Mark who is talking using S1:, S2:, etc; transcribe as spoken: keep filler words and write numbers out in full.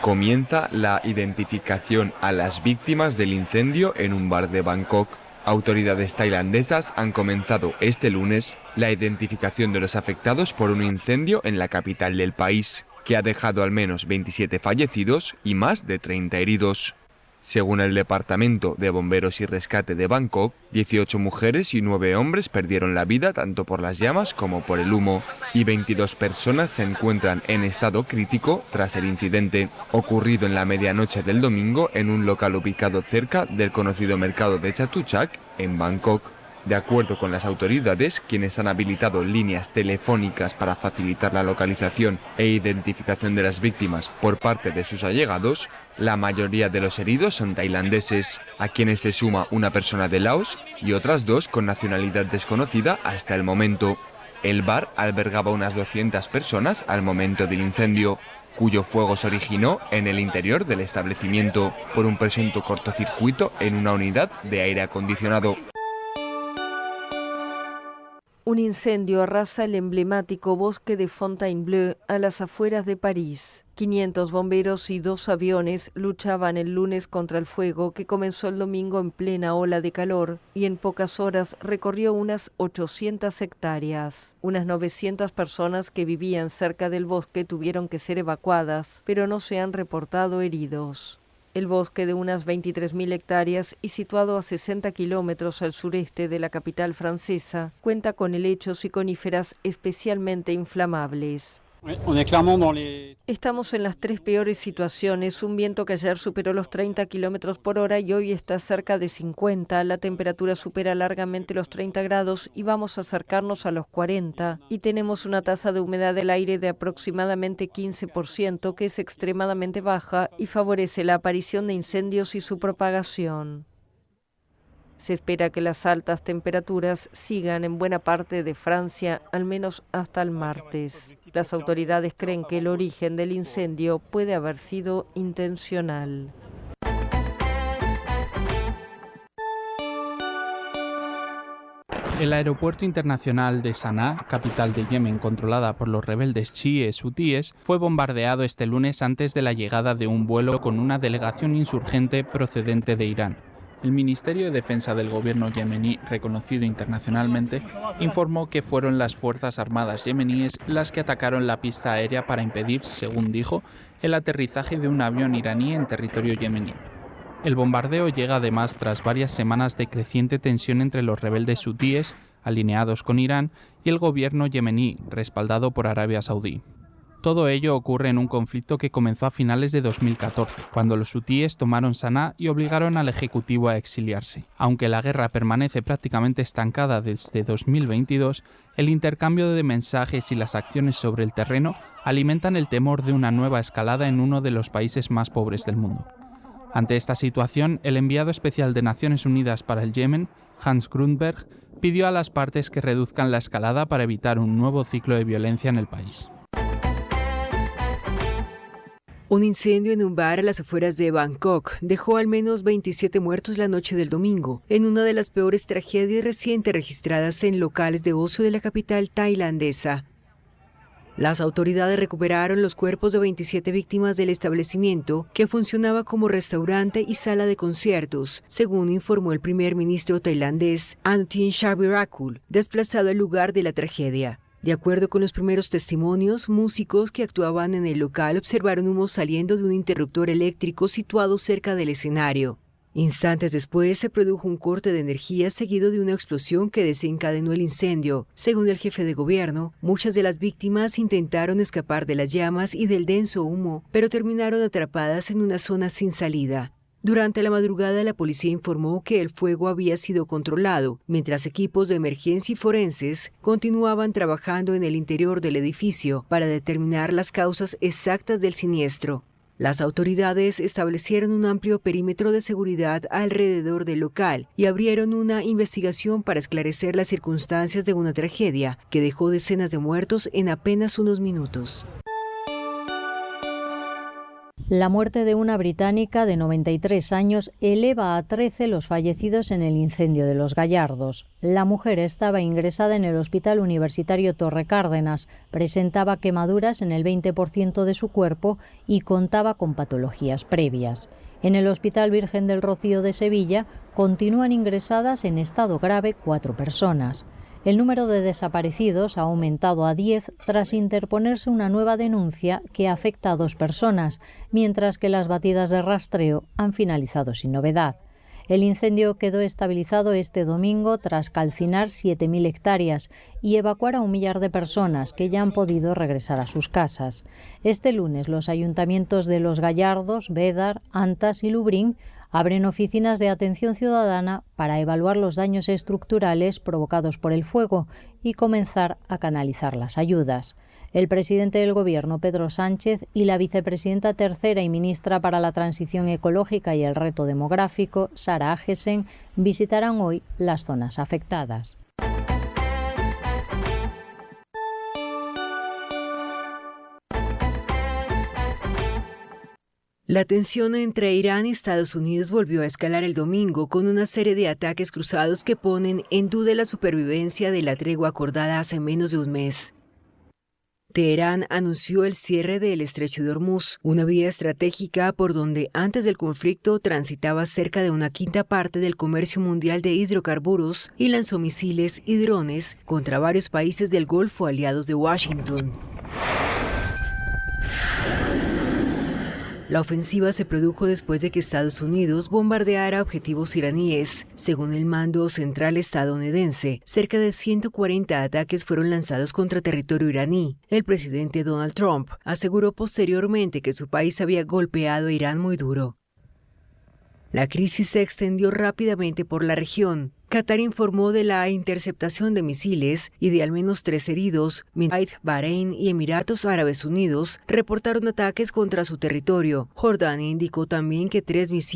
S1: Comienza la identificación a las víctimas del incendio en un bar de Bangkok. Autoridades tailandesas han comenzado este lunes la identificación de los afectados por un incendio en la capital del país, que ha dejado al menos veintisiete fallecidos y más de treinta heridos. Según el Departamento de Bomberos y Rescate de Bangkok, dieciocho mujeres y nueve hombres perdieron la vida tanto por las llamas como por el humo, y veintidós personas se encuentran en estado crítico tras el incidente, ocurrido en la medianoche del domingo en un local ubicado cerca del conocido mercado de Chatuchak, en Bangkok. De acuerdo con las autoridades, quienes han habilitado líneas telefónicas para facilitar la localización e identificación de las víctimas por parte de sus allegados, la mayoría de los heridos son tailandeses, a quienes se suma una persona de Laos y otras dos con nacionalidad desconocida hasta el momento. El bar albergaba unas doscientas personas al momento del incendio, cuyo fuego se originó en el interior del establecimiento por un presunto cortocircuito en una unidad de aire acondicionado.
S2: Un incendio arrasa el emblemático bosque de Fontainebleau a las afueras de París. quinientos bomberos y dos aviones luchaban el lunes contra el fuego que comenzó el domingo en plena ola de calor y en pocas horas recorrió unas ochocientas hectáreas. Unas novecientas personas que vivían cerca del bosque tuvieron que ser evacuadas, pero no se han reportado heridos. El bosque de unas veintitrés mil hectáreas y situado a sesenta kilómetros al sureste de la capital francesa, cuenta con helechos y coníferas especialmente inflamables. Estamos en las tres peores situaciones, un viento que ayer superó los treinta kilómetros por hora y hoy está cerca de cincuenta, la temperatura supera largamente los treinta grados y vamos a acercarnos a los cuarenta, y tenemos una tasa de humedad del aire de aproximadamente quince por ciento, que es extremadamente baja y favorece la aparición de incendios y su propagación. Se espera que las altas temperaturas sigan en buena parte de Francia, al menos hasta el martes. Las autoridades creen que el origen del incendio puede haber sido intencional.
S3: El aeropuerto internacional de Sanaa, capital de Yemen controlada por los rebeldes chiíes hutíes, fue bombardeado este lunes antes de la llegada de un vuelo con una delegación insurgente procedente de Irán. El Ministerio de Defensa del gobierno yemení, reconocido internacionalmente, informó que fueron las Fuerzas Armadas yemeníes las que atacaron la pista aérea para impedir, según dijo, el aterrizaje de un avión iraní en territorio yemení. El bombardeo llega además tras varias semanas de creciente tensión entre los rebeldes hutíes, alineados con Irán, y el gobierno yemení, respaldado por Arabia Saudí. Todo ello ocurre en un conflicto que comenzó a finales de dos mil catorce, cuando los hutíes tomaron Sanaa y obligaron al ejecutivo a exiliarse. Aunque la guerra permanece prácticamente estancada desde dos mil veintidós, el intercambio de mensajes y las acciones sobre el terreno alimentan el temor de una nueva escalada en uno de los países más pobres del mundo. Ante esta situación, el enviado especial de Naciones Unidas para el Yemen, Hans Grundberg, pidió a las partes que reduzcan la escalada para evitar un nuevo ciclo de violencia en el país.
S4: Un incendio en un bar a las afueras de Bangkok dejó al menos veintisiete muertos la noche del domingo, en una de las peores tragedias recientes registradas en locales de ocio de la capital tailandesa. Las autoridades recuperaron los cuerpos de veintisiete víctimas del establecimiento, que funcionaba como restaurante y sala de conciertos, según informó el primer ministro tailandés Anutin Charnvirakul, desplazado al lugar de la tragedia. De acuerdo con los primeros testimonios, músicos que actuaban en el local observaron humo saliendo de un interruptor eléctrico situado cerca del escenario. Instantes después se produjo un corte de energía seguido de una explosión que desencadenó el incendio. Según el jefe de gobierno, muchas de las víctimas intentaron escapar de las llamas y del denso humo, pero terminaron atrapadas en una zona sin salida. Durante la madrugada, la policía informó que el fuego había sido controlado, mientras equipos de emergencia y forenses continuaban trabajando en el interior del edificio para determinar las causas exactas del siniestro. Las autoridades establecieron un amplio perímetro de seguridad alrededor del local y abrieron una investigación para esclarecer las circunstancias de una tragedia que dejó decenas de muertos en apenas unos minutos.
S5: La muerte de una británica de noventa y tres años eleva a trece los fallecidos en el incendio de Los Gallardos. La mujer estaba ingresada en el Hospital Universitario Torre Cárdenas, presentaba quemaduras en el veinte por ciento de su cuerpo y contaba con patologías previas. En el Hospital Virgen del Rocío de Sevilla continúan ingresadas en estado grave cuatro personas. El número de desaparecidos ha aumentado a diez tras interponerse una nueva denuncia que afecta a dos personas, mientras que las batidas de rastreo han finalizado sin novedad. El incendio quedó estabilizado este domingo tras calcinar siete mil hectáreas y evacuar a un millar de personas que ya han podido regresar a sus casas. Este lunes los ayuntamientos de Los Gallardos, Bédar, Antas y Lubriñ abren oficinas de atención ciudadana para evaluar los daños estructurales provocados por el fuego y comenzar a canalizar las ayudas. El presidente del Gobierno, Pedro Sánchez, y la vicepresidenta tercera y ministra para la Transición Ecológica y el Reto Demográfico, Sara Agesen, visitarán hoy las zonas afectadas.
S4: La tensión entre Irán y Estados Unidos volvió a escalar el domingo con una serie de ataques cruzados que ponen en duda la supervivencia de la tregua acordada hace menos de un mes. Teherán anunció el cierre del Estrecho de Hormuz, una vía estratégica por donde antes del conflicto transitaba cerca de una quinta parte del comercio mundial de hidrocarburos, y lanzó misiles y drones contra varios países del Golfo aliados de Washington. La ofensiva se produjo después de que Estados Unidos bombardeara objetivos iraníes. Según el mando central estadounidense, cerca de ciento cuarenta ataques fueron lanzados contra territorio iraní. El presidente Donald Trump aseguró posteriormente que su país había golpeado a Irán muy duro. La crisis se extendió rápidamente por la región. Qatar informó de la interceptación de misiles y de al menos tres heridos, mientras Bahrein y Emiratos Árabes Unidos reportaron ataques contra su territorio. Jordania indicó también que tres misiles